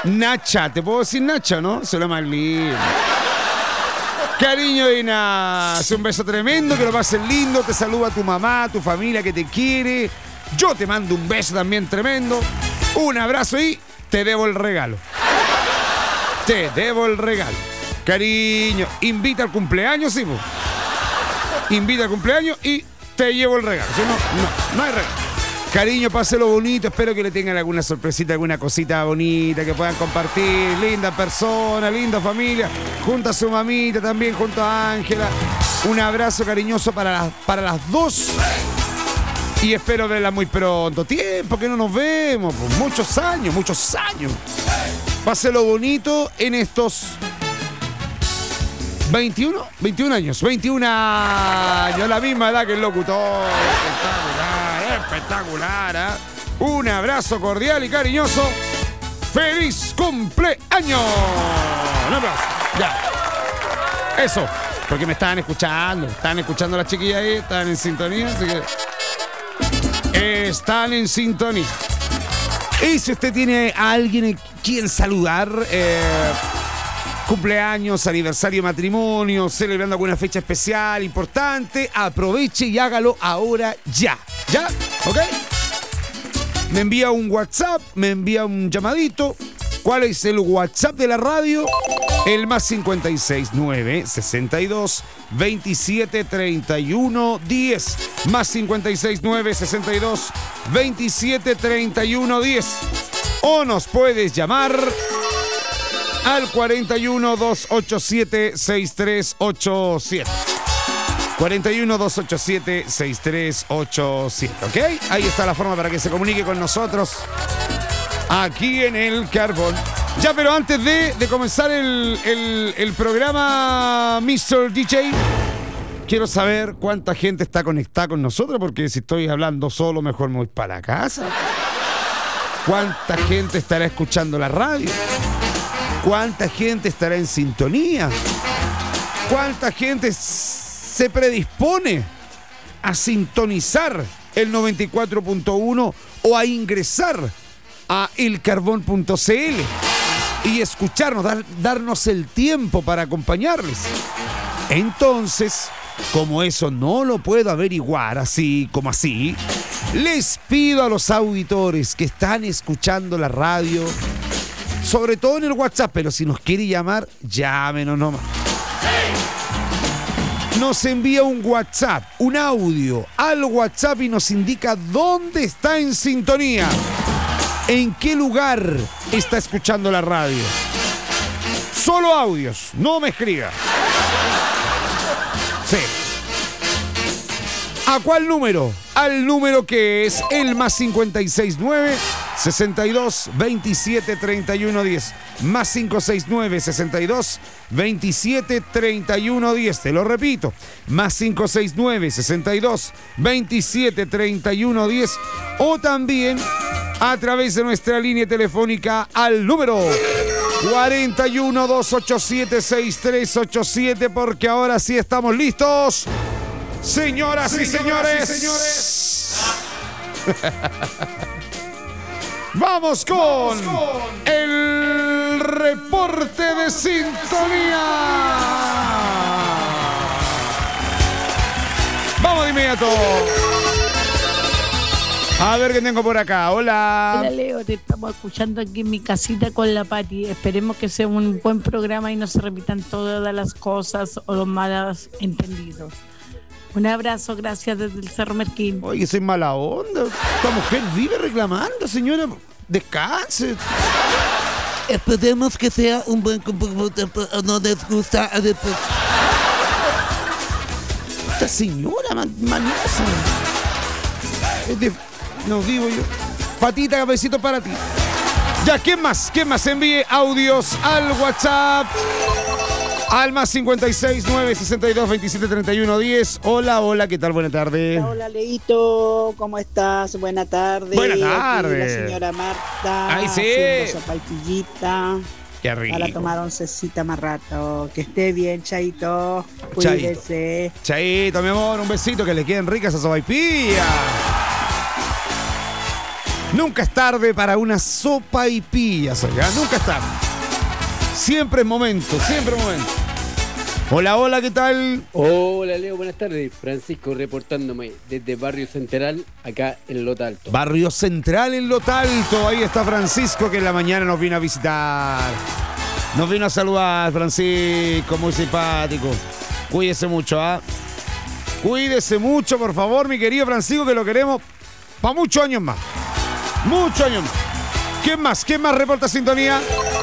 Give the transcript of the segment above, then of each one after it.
Nacha, ¿te puedo decir Nacha, no? Se lo más lindo. Cariño, Inas, un beso tremendo, que lo pases lindo. Te saluda tu mamá, tu familia que te quiere. Yo te mando un beso también tremendo. Un abrazo y te debo el regalo. Te debo el regalo. Cariño, invita al cumpleaños, sí, po. Invita al cumpleaños y te llevo el regalo. Si no hay regalo. Cariño, páselo bonito. Espero que le tengan alguna sorpresita, alguna cosita bonita que puedan compartir. Linda persona, linda familia. Junto a su mamita también, junto a Ángela. Un abrazo cariñoso para las dos. Y espero verla muy pronto. Tiempo que no nos vemos. Pues muchos años. Páselo bonito en estos 21 años. 21 años. La misma edad que el locutor. Espectacular, ¿eh? Un abrazo cordial y cariñoso. ¡Feliz cumpleaños! Un abrazo. Ya. Eso. Porque me estaban escuchando. Estaban escuchando las chiquillas ahí. Estaban en sintonía. Así que están en sintonía. Y si usted tiene a alguien a quien saludar, cumpleaños, aniversario, matrimonio, celebrando alguna fecha especial, importante, aproveche y hágalo ahora ya. ¿Ya? ¿Ok? Me envía un WhatsApp, me envía un llamadito. ¿Cuál es el WhatsApp de la radio? El más 569 62 27 31 10. Más 569 62 27 31 10. O nos puedes llamar al 41 287 6387. 41 287 6387. ¿Ok? Ahí está la forma para que se comunique con nosotros aquí en el Carbón. Ya, pero antes de comenzar el programa, Mr. DJ, quiero saber cuánta gente está conectada con nosotros, porque si estoy hablando solo, mejor me voy para la casa. ¿Cuánta gente estará escuchando la radio? ¿Cuánta gente estará en sintonía? ¿Cuánta gente se predispone a sintonizar el 94.1 o a ingresar a elcarbón.cl y escucharnos, darnos el tiempo para acompañarles? Entonces, como eso no lo puedo averiguar así como así, les pido a los auditores que están escuchando la radio, sobre todo en el WhatsApp, pero si nos quiere llamar, llámenos nomás. Nos envía un WhatsApp, un audio al WhatsApp y nos indica dónde está en sintonía, en qué lugar está escuchando la radio. Solo audios, no me escriba. Sí. ¿A cuál número? Al número que es el más 569 62 27 31 10. Más 569 62 27 31 10. Te lo repito. Más 569 62 27 31 10. O también a través de nuestra línea telefónica al número 41 287 6387. Porque ahora sí estamos listos. Señoras y señores. Vamos con el reporte de sintonía. Vamos de inmediato. A ver qué tengo por acá. Hola. Hola, Leo, te estamos escuchando aquí en mi casita con la Pati. Esperemos que sea un buen programa y no se repitan todas las cosas o los malos entendidos. Un abrazo, gracias desde el Cerro Merquín. Oye, soy mala onda. Esta mujer vive reclamando, señora. Descanse. Esperemos que sea un buen... No les gusta... Esta señora maniosa. No digo yo. Patita, cabecito para ti. Ya, ¿quién más? ¿Quién más? Envíe audios al WhatsApp. Al más 56 962 27 31 10. Hola, ¿qué tal? Buena tarde. Hola, Leito, ¿cómo estás? Buena tarde. Buena tarde. Aquí la señora Marta. Ay, sí. Haciendo sopaipillita. Qué rico. Para tomar oncecita más rato. Que esté bien, Chaito. Cuídese. Chaito, mi amor, un besito, que le queden ricas esas sopaipillas. Nunca es tarde para una sopa y pillas, oiga. Nunca es tarde. Siempre es momento, siempre es momento. Hola, hola, ¿qué tal? Hola, Leo, buenas tardes. Francisco reportándome desde Barrio Central, acá en Lota Alto. Barrio Central en Lota Alto. Ahí está Francisco, que en la mañana nos vino a visitar. Nos vino a saludar, Francisco, muy simpático. Cuídese mucho, ¿ah? Cuídese mucho, por favor, mi querido Francisco, que lo queremos para muchos años más. Muchos años más. ¿Quién más? ¿Quién más reporta sintonía?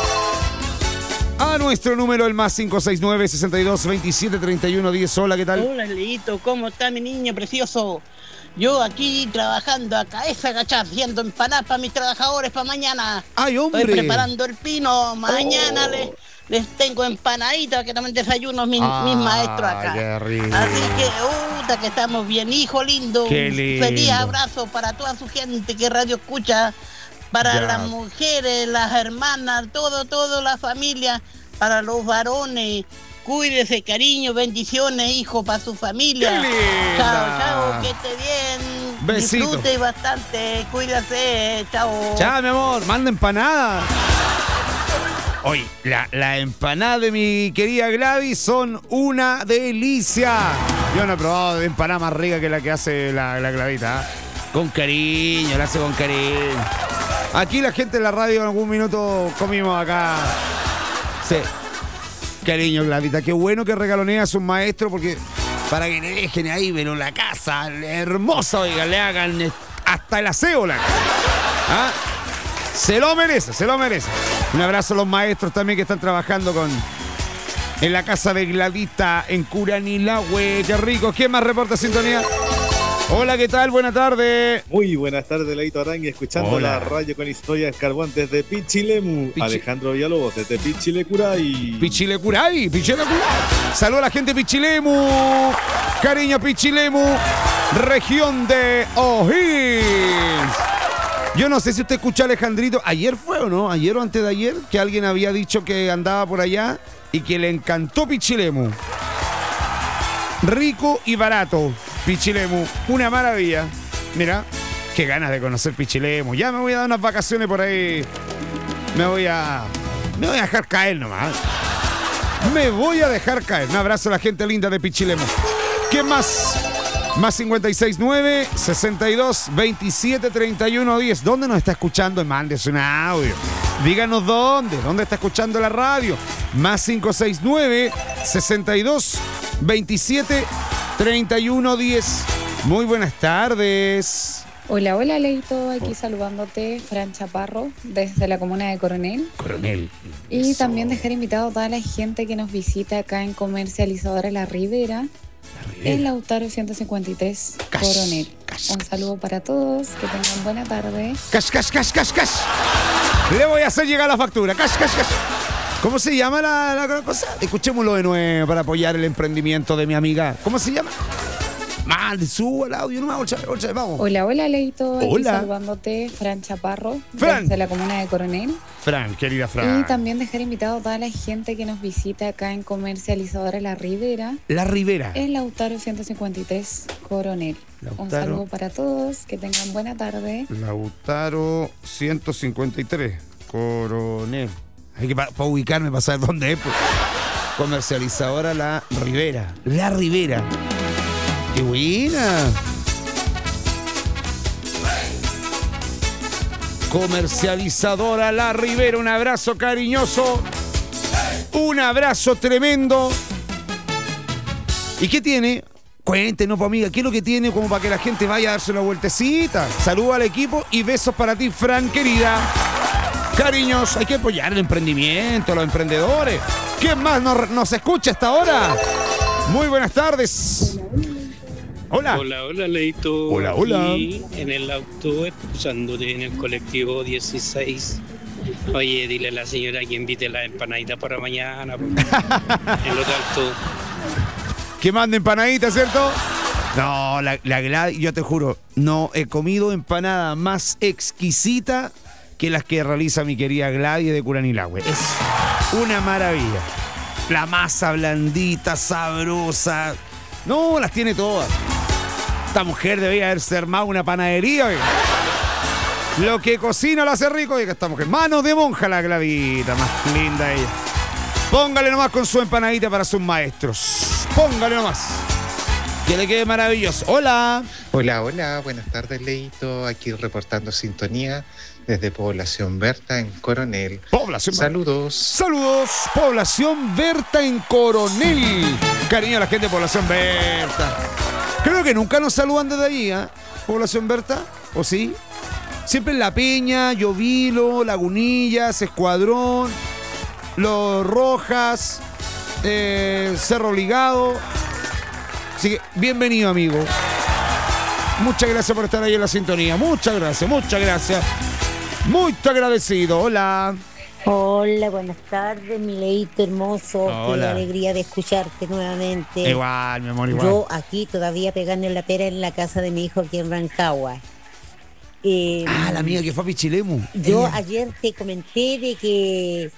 A nuestro número, el más 569-62-27-31-10. Hola, ¿qué tal? Hola, Leito, ¿cómo está mi niño precioso? Yo aquí trabajando a cabeza agachada, haciendo empanadas para mis trabajadores para mañana. ¡Ay, hombre! Estoy preparando el pino. Mañana les tengo empanaditas que también desayuno mis maestros acá. ¡Qué rico! Así que estamos bien, hijo lindo. ¡Qué lindo! Feliz abrazo para toda su gente que radio escucha. Para las mujeres, las hermanas, todo, la familia, para los varones. Cuídese, cariño, bendiciones, hijo, para su familia. ¡Qué linda! Chao, que esté bien. Besito. Disfrute bastante, cuídese, chao. Chao, mi amor, manda empanada. Oye, la empanada de mi querida Gladys son una delicia. Yo no he probado de empanada más rica que la que hace la Gladita, ¿eh? Con cariño, la hace con cariño. Aquí la gente en la radio en algún minuto comimos acá. Sí. Cariño, Gladita. Qué bueno que regalonea a sus maestros porque para que le dejen ahí, pero la casa hermosa, oiga, le hagan hasta el aseo. ¿Ah? Se lo merece, se lo merece. Un abrazo a los maestros también que están trabajando en la casa de Gladita en Curanilahue. Qué rico. ¿Quién más reporta sintonía? Hola, ¿qué tal? Buenas tardes. Muy buenas tardes, Leito Arangui, escuchando la radio con historias carbón desde Pichilemu. Alejandro Villalobos, desde Pichilecurái. Pichilecurái. Saludos a la gente de Pichilemu. Cariño, Pichilemu. Región de O'Higgins. Yo no sé si usted escuchó a Alejandrito. ¿Ayer fue o no? ¿Ayer o antes de ayer? Que alguien había dicho que andaba por allá y que le encantó Pichilemu. Rico y barato. Pichilemu, una maravilla. Mira, qué ganas de conocer Pichilemu. Ya me voy a dar unas vacaciones por ahí. Me voy a dejar caer nomás. Me voy a dejar caer. Un abrazo a la gente linda de Pichilemu. ¿Qué más? Más 569-62-27-31-10. ¿Dónde nos está escuchando? Mándese un audio. Díganos dónde está escuchando la radio. Más 569-62-27-31-10. Muy buenas tardes. Hola, Leito, aquí saludándote, Fran Chaparro, desde la comuna de Coronel. Y también dejar invitado a toda la gente que nos visita acá en Comercializadora La Ribera, en Lautaro 153, Coronel. Un saludo para todos, que tengan buena tarde. Cash. Le voy a hacer llegar la factura. Cash. ¿Cómo se llama la cosa? Escuchémoslo de nuevo para apoyar el emprendimiento de mi amiga. ¿Cómo se llama? Subo el audio, no me vamos. Hola, Leito. Aquí saludándote, Fran Chaparro, desde la comuna de Coronel. Fran, querida Fran. Y también dejar invitado a toda la gente que nos visita acá en Comercializadora La Ribera. La Ribera. En Lautaro 153, Coronel. Un saludo para todos, que tengan buena tarde. Lautaro 153, Coronel. Hay que para ubicarme, para saber dónde es. Pues. Comercializadora La Ribera. La Ribera. ¡Qué buena! Comercializadora La Ribera. Un abrazo cariñoso. Un abrazo tremendo. ¿Y qué tiene? Cuéntenos, amiga, ¿qué es lo que tiene como para que la gente vaya a darse una vueltecita? Saludos al equipo y besos para ti, Fran, querida. Cariños, hay que apoyar el emprendimiento, los emprendedores. ¿Quién más nos escucha hasta ahora? Muy buenas tardes. Hola. Hola, Leito. Hola. Aquí en el auto, escuchándote en el colectivo 16. Oye, dile a la señora que invite la empanadita para mañana. En lo alto. Que mande empanadita, ¿cierto? No, la Gladys, yo te juro, no he comido empanada más exquisita que las que realiza mi querida Gladys de Curanilahue. Es una maravilla. La masa blandita, sabrosa. No, las tiene todas. Esta mujer debía haberse armado una panadería. Lo que cocina lo hace rico y acá estamos. Manos de monja la Gladita, más linda ella. Póngale nomás con su empanadita para sus maestros. Póngale nomás. Que le quede maravilloso. Hola. Hola, hola. Buenas tardes, Leito. Aquí reportando sintonía desde Población Berta en Coronel. Saludos. Saludos. Población Berta en Coronel. Cariño a la gente de Población Berta. Creo que nunca nos saludan desde allí, ¿eh? Población Berta, ¿o sí? Siempre en La Peña, Llovilo, Lagunillas, Escuadrón, Los Rojas, Cerro Ligado. Así que, bienvenido, amigo. Muchas gracias por estar ahí en la sintonía. Muchas gracias, muchas gracias. Muy agradecido. Hola. Hola, buenas tardes, mi Leito hermoso. Hola. Qué alegría de escucharte nuevamente. Igual, mi amor, igual. Yo aquí todavía pegando la pera en la casa de mi hijo aquí en Rancagua. La amiga que fue a Pichilemu. Yo ayer te comenté de que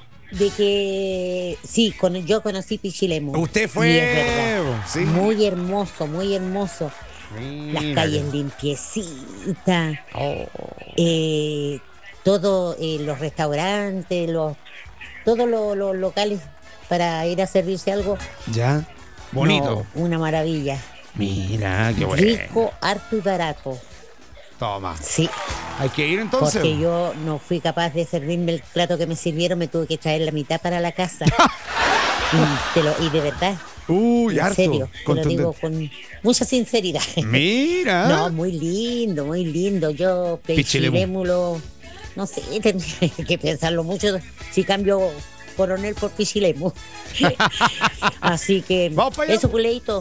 sí, yo conocí Pichilemu. Usted fue. Y es verdad. Sí. Muy hermoso, muy hermoso. Mira. Las calles limpiecitas. Oh. Todos los restaurantes, todos los locales para ir a servirse algo. Ya. Bonito. No, una maravilla. Mira, qué bueno. Rico, harto y barato. Toma. Sí. Hay que ir entonces. Porque yo no fui capaz de servirme el plato que me sirvieron, me tuve que traer la mitad para la casa. y de verdad. Uy, en harto. serio, te lo digo con mucha sinceridad. Mira. No, muy lindo, muy lindo. Yo Pichilemu, no sé, tendría que pensarlo mucho si cambio Coronel por Pichilemu. Así que eso, Puleito.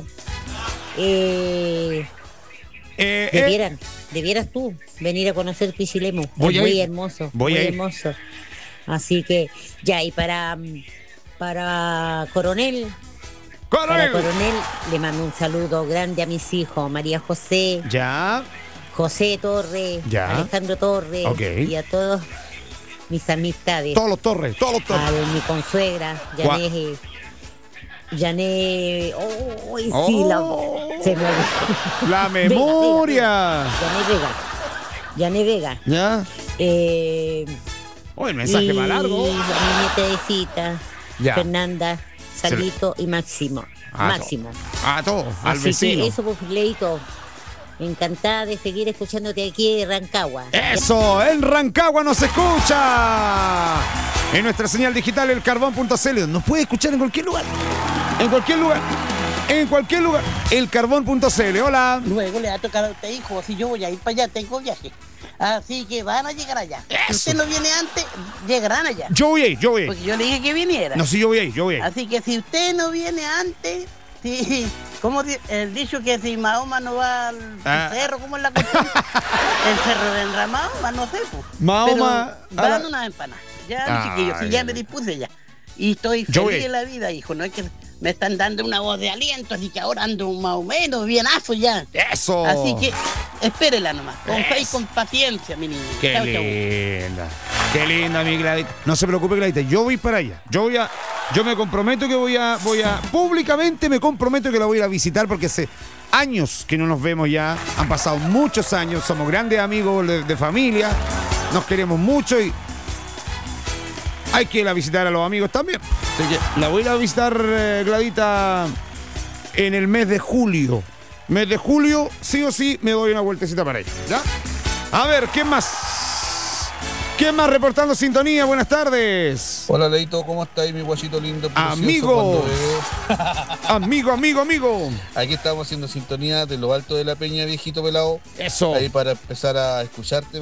Debieras tú venir a conocer Pichilemu. Es muy hermoso. Muy hermoso. Así que ya, y para Coronel. Para Coronel le mando un saludo grande a mis hijos, María José. Ya. José Torres, Alejandro Torres, y a todos mis amistades. Todos los Torres. A mi consuegra, Yané. Se me la memoria. Yané Vega. Ya. El mensaje más largo. Y a mi nieta de cita, Fernanda, Salito y Máximo. Máximo. A todos, al Así vecino. Que eso, pues, Leito. Encantada de seguir escuchándote aquí en Rancagua. ¡Eso! ¡En Rancagua nos escucha! En nuestra señal digital, elcarbón.cl. Nos puede escuchar en cualquier lugar. En cualquier lugar. En cualquier lugar. Elcarbón.cl. Hola. Luego le va a tocar a usted, hijo. Si yo voy a ir para allá, tengo viaje. Así que van a llegar allá. Eso. Si usted no viene antes, llegarán allá. Yo voy a ir. Porque yo le dije que viniera. No, sí, yo voy a ir. Así que si usted no viene antes, sí, como el dicho que si Mahoma no va al cerro, ¿cómo es la cuestión? El cerro de Enramado, no sé, pues. Mahoma. Pero van unas empanadas. Ya, chiquillos, si ya me dispuse ya. Y estoy feliz de la vida, hijo. No es que me están dando una voz de aliento, así que ahora ando más o menos bienazo ya. ¡Eso! Así que espérela nomás, con fe y con paciencia, mi niño. ¡Qué linda! ¡Qué linda, mi Gladita! No se preocupe, Gladita, yo voy para allá. Yo me comprometo que voy a públicamente me comprometo que la voy a ir a visitar porque hace años que no nos vemos ya. Han pasado muchos años, somos grandes amigos de familia, nos queremos mucho y hay que ir a visitar a los amigos también. Así que la voy a ir a visitar, Gladita, en el mes de julio. Mes de julio, sí o sí, me doy una vueltecita para ella. ¿Ya? A ver, ¿quién más? ¿Quién más reportando sintonía? Buenas tardes. Hola, Leito, ¿cómo estáis, mi guachito lindo? Amigo. amigo. Aquí estamos haciendo sintonía de lo alto de la peña, viejito pelado. Eso. Ahí para empezar a escucharte.